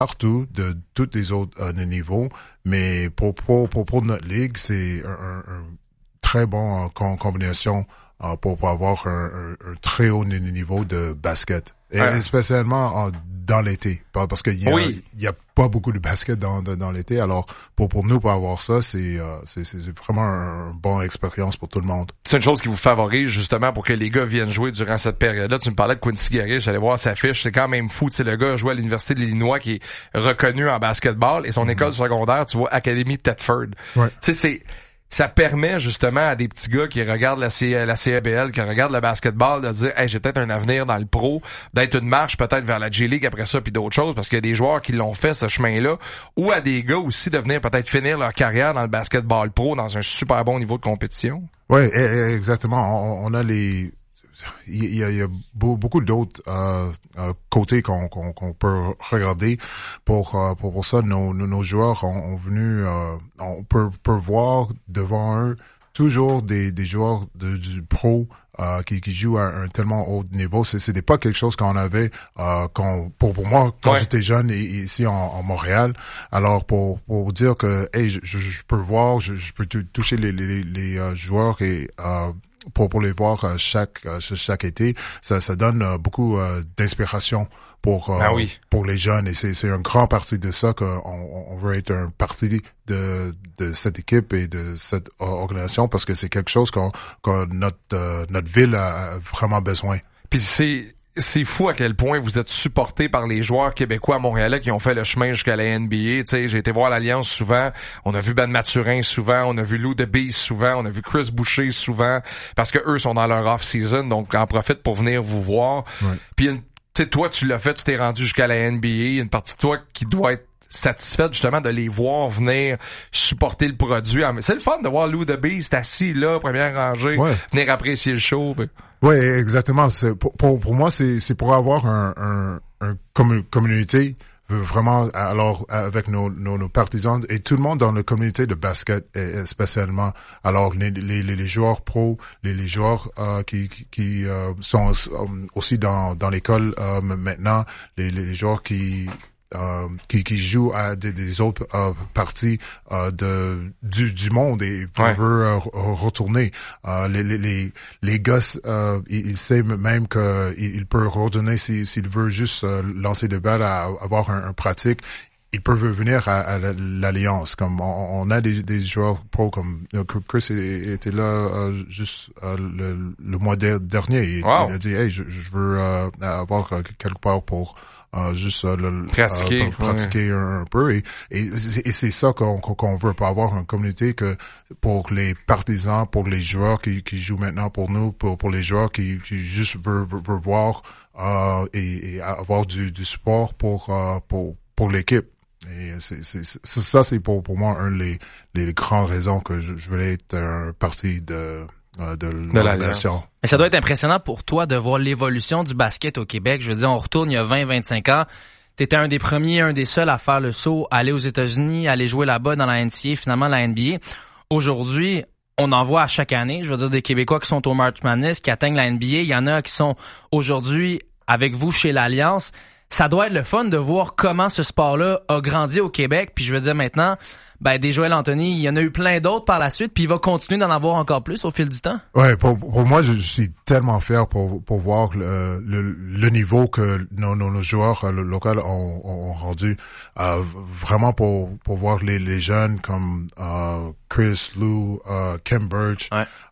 partout de tous les autres niveaux, mais pour notre ligue, c'est un très bon combinaison pour avoir un très haut niveau de basket. Et spécialement dans l'été, parce qu'il y a pas beaucoup de basket dans l'été. Alors pour nous pour avoir ça, c'est vraiment une bonne expérience pour tout le monde. C'est une chose qui vous favorise justement pour que les gars viennent jouer durant cette période-là. Tu me parlais de Quincy Guerrier, j'allais voir sa fiche, c'est quand même fou. Tu sais, le gars a joué à l'université de l'Illinois qui est reconnu en basketball et son école secondaire, tu vois, Academy Thetford. Ouais. Tu sais, ça permet justement à des petits gars qui regardent la CABL, qui regardent le basketball, de dire hey, j'ai peut-être un avenir dans le pro, d'être une marche peut-être vers la J-League après ça puis d'autres choses, parce qu'il y a des joueurs qui l'ont fait ce chemin-là, ou à des gars aussi de venir peut-être finir leur carrière dans le basketball pro dans un super bon niveau de compétition. Oui, exactement. On a il y a beaucoup d'autres côtés qu'on peut regarder pour ça. Nos joueurs ont venu, on peut voir devant eux toujours des joueurs du pro qui jouent à un tellement haut niveau. C'était pas quelque chose qu'on avait pour moi quand j'étais jeune ici en Montréal. Alors pour dire que hey je peux voir, je peux toucher les joueurs et pour les voir chaque été, ça donne beaucoup d'inspiration pour les jeunes, et c'est une grande partie de ça qu'on veut être un parti de cette équipe et de cette organisation, parce que c'est quelque chose que notre ville a vraiment besoin. Puis c'est fou à quel point vous êtes supporté par les joueurs québécois montréalais qui ont fait le chemin jusqu'à la NBA. Tu sais, j'ai été voir l'Alliance souvent. On a vu Ben Mathurin souvent. On a vu Lou DeBeese souvent. On a vu Chris Boucher souvent. Parce que eux sont dans leur off-season. Donc, en profitent pour venir vous voir. Ouais. Puis, tu sais, toi, tu l'as fait. Tu t'es rendu jusqu'à la NBA. Il y a une partie de toi qui doit être satisfaite justement de les voir venir supporter le produit. C'est le fun de voir Lou DeBeese assis là, première rangée, venir apprécier le show. Oui, exactement. Pour moi, c'est pour avoir un communauté vraiment, alors avec nos partisans et tout le monde dans la communauté de basket spécialement. Alors les joueurs pros, les joueurs qui sont aussi dans l'école maintenant, les joueurs qui jouent à des autres parties du monde et veulent retourner. Les gosses, ils savent même qu'ils peuvent retourner s'ils veulent juste lancer de balle, avoir un pratique. Ils peuvent venir à l'Alliance. Comme on a des joueurs pro comme Chris était là juste le mois dernier. Il a dit hey, je veux avoir quelque part pour juste pratiquer un peu, et c'est ça qu'on veut, pas avoir une communauté que pour les partisans, pour les joueurs qui jouent maintenant pour nous, pour les joueurs qui juste veulent voir et avoir du support pour l'équipe. Et c'est pour moi les grandes raisons que je voulais être un parti de l'organisation. Mais ça doit être impressionnant pour toi de voir l'évolution du basket au Québec. Je veux dire, on retourne il y a 20-25 ans. T'étais un des premiers, un des seuls à faire le saut, aller aux États-Unis, aller jouer là-bas dans la NCAA, finalement la NBA. Aujourd'hui, on en voit à chaque année. Je veux dire, des Québécois qui sont au March Madness, qui atteignent la NBA. Il y en a qui sont aujourd'hui avec vous chez l'Alliance. Ça doit être le fun de voir comment ce sport-là a grandi au Québec. Puis je veux dire maintenant, des Joël Anthony, il y en a eu plein d'autres par la suite, puis il va continuer d'en avoir encore plus au fil du temps. Ouais, pour moi, je suis tellement fier pour voir le niveau que nos joueurs locaux ont rendu. Vraiment pour voir les jeunes comme Chris, Lou, Kim Birch,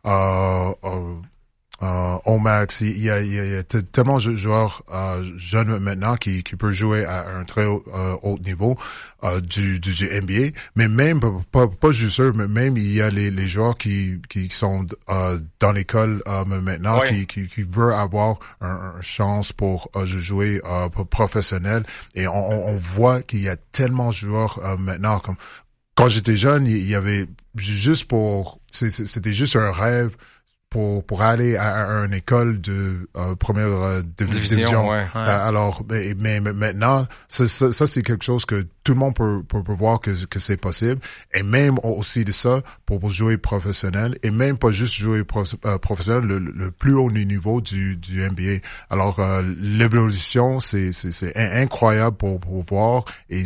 Omax, il y a tellement de joueurs jeunes maintenant qui peuvent jouer à un très haut niveau du NBA, mais même pas juste eux, mais même il y a les joueurs qui sont dans l'école maintenant, qui veulent avoir une chance pour jouer professionnel, et on voit qu'il y a tellement de joueurs maintenant. Comme quand j'étais jeune, il y avait c'était juste un rêve pour aller à une école de première division. Alors, mais maintenant, ça c'est quelque chose que tout le monde peut voir que c'est possible. Et même aussi de ça, pour jouer professionnel, et même pas juste jouer professionnel, le plus haut niveau du NBA. Alors, l'évolution, c'est incroyable pour voir, et